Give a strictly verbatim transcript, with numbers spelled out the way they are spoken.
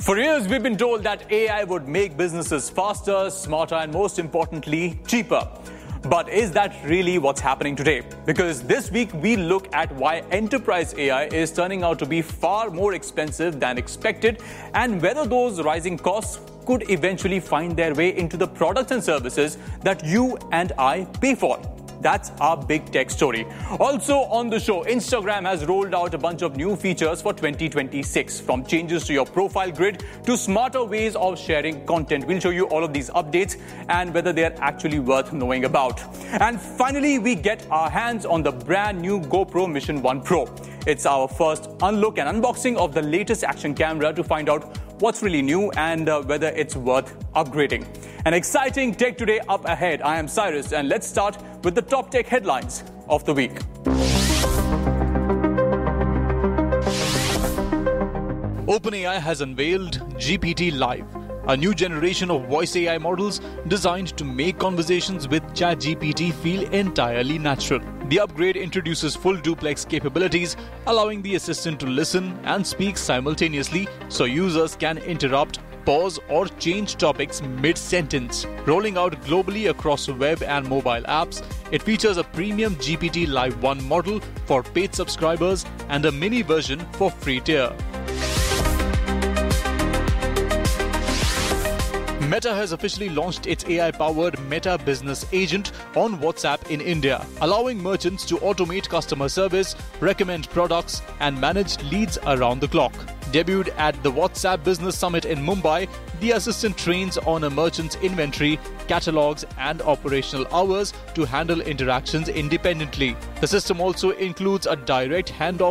For years, we've been told that A I would make businesses faster, smarter, and most importantly, cheaper. But is that really what's happening today? Because this week, we look at why enterprise A I is turning out to be far more expensive than expected, and whether those rising costs could eventually find their way into the products and services that you and I pay for. That's our big tech story. Also on the show, Instagram has rolled out a bunch of new features for twenty twenty-six, from changes to your profile grid to smarter ways of sharing content. We'll show you all of these updates and whether they're actually worth knowing about. And finally, we get our hands on the brand new GoPro Mission one Pro. It's our first unlook and unboxing of the latest action camera to find out what's really new and uh, whether it's worth upgrading. An exciting Tech Today up ahead. I am Cyrus, and let's start with the top tech headlines of the week. OpenAI has unveiled G P T Live, a new generation of voice A I models designed to make conversations with ChatGPT feel entirely natural. The upgrade introduces full duplex capabilities, allowing the assistant to listen and speak simultaneously so users can interrupt, pause, or change topics mid-sentence. Rolling out globally across web and mobile apps, it features a premium G P T Live one model for paid subscribers and a mini version for free tier. Meta has officially launched its A I-powered Meta Business Agent on WhatsApp in India, allowing merchants to automate customer service, recommend products, and manage leads around the clock. Debuted at the WhatsApp Business Summit in Mumbai, the assistant trains on a merchant's inventory, catalogs, and operational hours to handle interactions independently. The system also includes a direct handoff